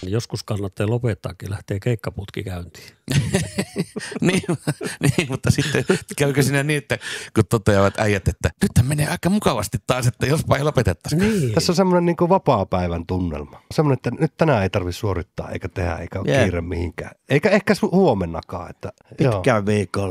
Joskus kannattaa lopettaakin, lähtee keikkaputki käyntiin. niin, mutta sitten käykö siinä niin, että kun toteavat äijät, että nyt menee aika mukavasti taas, että jospa ei lopetettaisikaan. Niin. Tässä on semmoinen niin kuin vapaa-päivän tunnelma. Semmoinen, että nyt tänään ei tarvitse suorittaa eikä tehdä eikä ole kiire mihinkään. Eikä ehkä huomennakaan. Että, pitkään viikolla.